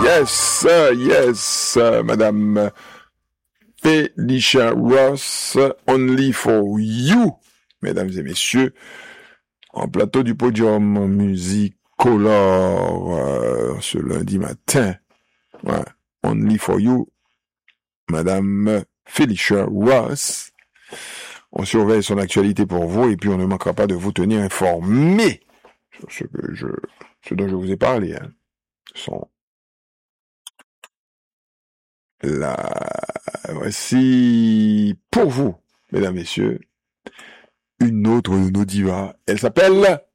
Yes, Madame Felicia Ross, Only for You, mesdames et messieurs, en plateau du podium Musicolor ce lundi matin. Ouais. Only for You, Madame Felicia Ross. On surveille son actualité pour vous et puis on ne manquera pas de vous tenir informé sur ce dont je vous ai parlé. Hein. Voici pour vous, mesdames, messieurs, une autre de nos divas. Elle s'appelle